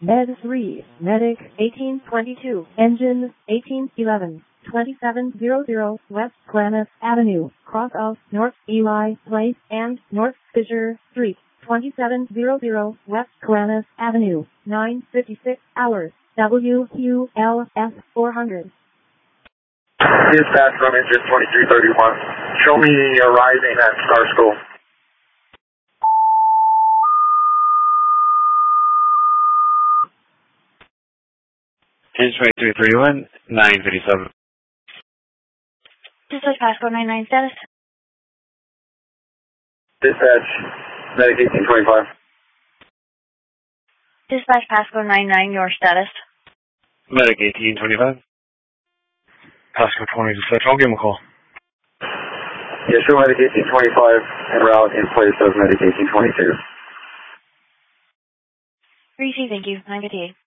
Med 3, Medic 1822, Engine 1811, 2700 West Klamath Avenue, cross of North Eli Place and North Fisher Street, 2700 West Klamath Avenue, 9:56 hours, WQLS 400. Dispatch from engine 2331. Show me arriving at Star School. Engine 2331, 957. Dispatch Pasco 99 status. Dispatch, Medic 1825. Dispatch Pasco 99, your status. Medic 1825. Pasco 20 dispatch, I'll give him a call. Yeah, show Medic 1825 and route in place of Medic 1822. Receive, thank you. 958.